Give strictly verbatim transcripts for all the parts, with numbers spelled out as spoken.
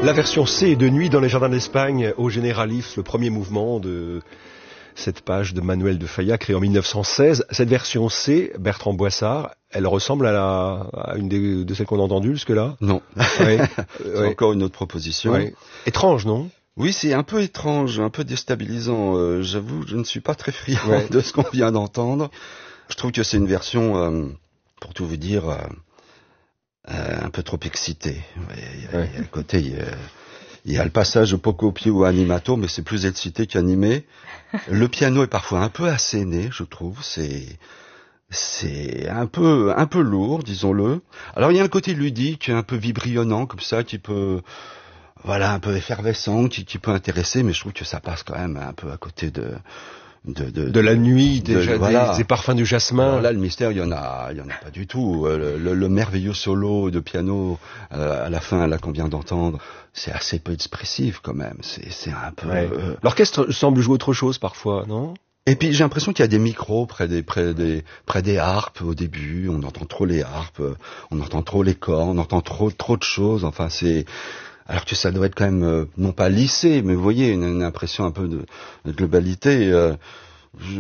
La version C de Nuit dans les jardins d'Espagne au Généralif, le premier mouvement de cette page de Manuel de Falla créée en mille neuf cent seize. Cette version C, Bertrand Boissard, elle ressemble à, la, à une des, de celles qu'on a entendues jusque-là? Non. Oui. C'est oui. encore une autre proposition. Oui. Étrange, non? Oui, c'est un peu étrange, un peu déstabilisant. Euh, j'avoue, je ne suis pas très friand ouais. de ce qu'on vient d'entendre. Je trouve que c'est une version, euh, pour tout vous dire, euh, euh, un peu trop excitée. Il y a, ouais. il y a le côté... Il y a, Il y a le passage au poco pio animato, mais c'est plus excité qu'animé. Le piano est parfois un peu asséné, je trouve. C'est, c'est un peu, un peu lourd, disons-le. Alors il y a un côté ludique, un peu vibrionnant comme ça, qui peut, voilà, un peu effervescent, qui, qui peut intéresser, mais je trouve que ça passe quand même un peu à côté de, de, de, de la nuit, de, déjà, voilà. des, des parfums du jasmin. Alors là, le mystère, il y en a, il y en a pas du tout. Le, le, le merveilleux solo de piano euh, à la fin, là qu'on vient d'entendre, c'est assez peu expressif quand même. C'est, c'est un peu. Ouais. Euh... L'orchestre semble jouer autre chose parfois, non? Et puis j'ai l'impression qu'il y a des micros près des près des près des harpes au début. On entend trop les harpes, on entend trop les cordes, on entend trop trop de choses. Enfin, c'est alors que ça doit être quand même euh, non pas lissé, mais vous voyez une, une impression un peu de, de globalité. Euh, je,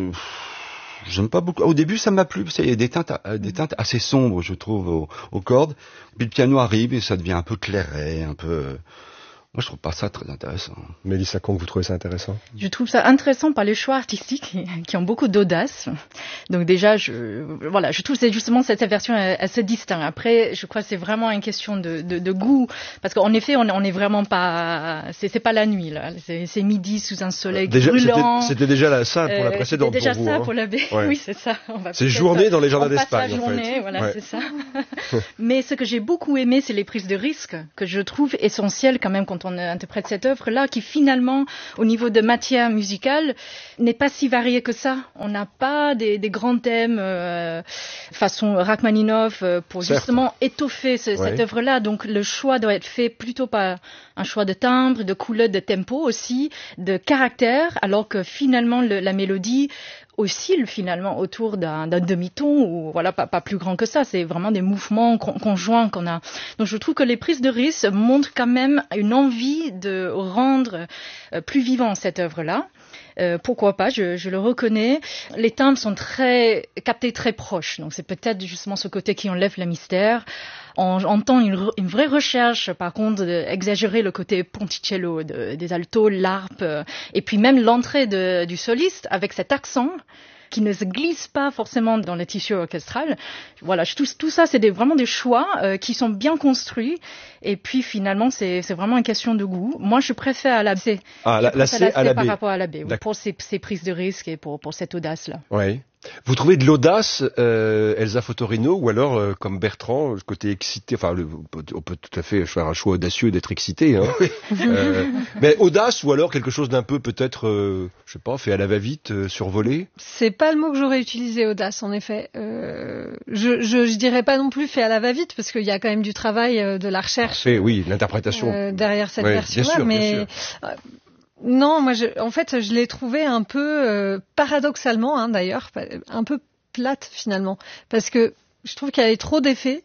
j'aime pas beaucoup. Au début, ça m'a plu parce qu'il y a des teintes, des teintes assez sombres, je trouve, aux, aux cordes. Puis le piano arrive et ça devient un peu clairet, un peu. Moi, je trouve pas ça très intéressant. Mélissa Conque, vous trouvez ça intéressant? Je trouve ça intéressant par les choix artistiques qui ont beaucoup d'audace. Donc déjà, je, voilà, je trouve que c'est justement cette version, elle, elle se distingue. Après, je crois que c'est vraiment une question de, de, de goût, parce qu'en effet, on, on est vraiment pas, c'est, c'est pas la nuit là, c'est, c'est midi sous un soleil déjà, brûlant. C'était, c'était déjà la ça pour la euh, précédente. C'était déjà pour vous, ça hein. pour la baie. Ouais. Oui, c'est ça. On va c'est journée dans les jardins d'Espagne. On passe la journée, en fait. voilà, ouais. c'est ça. Mais ce que j'ai beaucoup aimé, c'est les prises de risque que je trouve essentielles quand même quand on interprète cette œuvre-là, qui finalement, au niveau de matière musicale, n'est pas si variée que ça. On n'a pas des, des grands thèmes euh, façon Rachmaninoff euh, pour Certes. justement étoffer ce, ouais. cette œuvre-là. Donc le choix doit être fait plutôt par un choix de timbre, de couleur, de tempo aussi, de caractère, alors que finalement le, la mélodie oscille finalement autour d'un, d'un demi-ton ou voilà pas, pas plus grand que ça. C'est vraiment des mouvements con, conjoints qu'on a. Donc je trouve que les prises de risque montrent quand même une envie de rendre euh, plus vivant cette œuvre-là. Euh, pourquoi pas, je, je le reconnais. Les timbres sont très captés très proches, donc c'est peut-être justement ce côté qui enlève le mystère. On entend une, une vraie recherche, par contre, d'exagérer le côté ponticello de, des altos, l'harpe, euh, et puis même l'entrée de, du soliste avec cet accent qui ne se glisse pas forcément dans le tissu orchestral. Voilà, tout, tout ça, c'est des, vraiment des choix euh, qui sont bien construits. Et puis finalement, c'est, c'est vraiment une question de goût. Moi, je préfère la C. Ah, la, la C à la B. Par rapport à la B, oui, pour ces, ces prises de risque et pour, pour cette audace-là. Oui. Vous trouvez de l'audace, euh, Elsa Fotorino, ou alors, euh, comme Bertrand, le côté excité, enfin, le, on peut tout à fait faire un choix audacieux d'être excité, hein. euh, mais audace, ou alors quelque chose d'un peu, peut-être, euh, je sais pas, fait à la va-vite, euh, survolé? C'est pas le mot que j'aurais utilisé, audace, en effet. Euh, je, je, je dirais pas non plus fait à la va-vite, parce qu'il y a quand même du travail, euh, de la recherche. Fait, oui, l'interprétation. Euh, derrière cette ouais, version-là, bien sûr, mais... bien sûr. Euh, Non, moi, je, en fait, je l'ai trouvé un peu, euh, paradoxalement, hein, d'ailleurs, un peu plate finalement, parce que je trouve qu'il y avait trop d'effets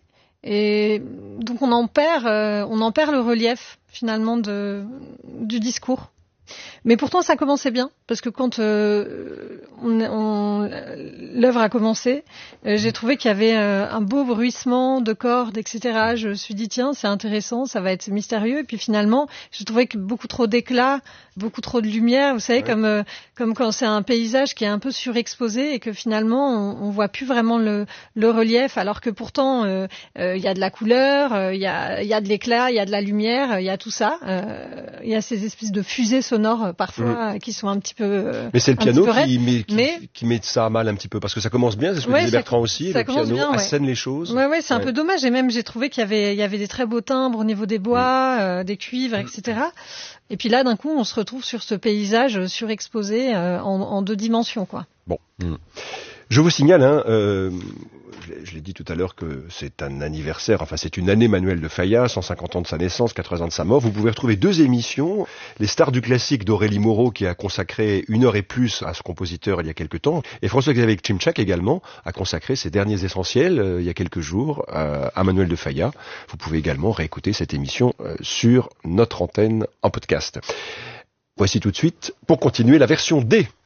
et donc on en perd, euh, on en perd le relief finalement de du discours. Mais pourtant, ça commençait bien, parce que quand euh, on, on, l'œuvre a commencé, euh, j'ai trouvé qu'il y avait euh, un beau bruissement de cordes, et cetera. Je me suis dit, tiens, c'est intéressant, ça va être mystérieux. Et puis finalement, j'ai trouvé que beaucoup trop d'éclat, beaucoup trop de lumière, vous savez, ouais. comme euh, comme quand c'est un paysage qui est un peu surexposé et que finalement, on, on voit plus vraiment le, le relief, alors que pourtant, il euh, euh, y a de la couleur, il euh, y, a, y a de l'éclat, il y a de la lumière, il y a tout ça. Il euh, y a ces espèces de fusées sonores parfois mmh. qui sont un petit peu euh, mais c'est le piano qui met, qui, mais... qui met ça à mal un petit peu parce que ça commence bien, c'est ce que ouais, disait Bertrand aussi, ça le piano bien, ouais. assène les choses. Ouais ouais, c'est ouais. un peu dommage, et même j'ai trouvé qu'il y avait il y avait des très beaux timbres au niveau des bois, mmh. euh, des cuivres, et cetera. Et puis là d'un coup on se retrouve sur ce paysage surexposé euh, en, en deux dimensions quoi. Bon. Mmh. Je vous signale, hein, euh, je l'ai dit tout à l'heure que c'est un anniversaire, enfin c'est une année Manuel de Falla, cent cinquante ans de sa naissance, quatre-vingts ans de sa mort. Vous pouvez retrouver deux émissions, Les Stars du classique d'Aurélie Moreau qui a consacré une heure et plus à ce compositeur il y a quelques temps, et François-Xavier Tchimtchak également a consacré ses derniers essentiels euh, il y a quelques jours euh, à Manuel de Falla. Vous pouvez également réécouter cette émission euh, sur notre antenne en podcast. Voici tout de suite, pour continuer, la version D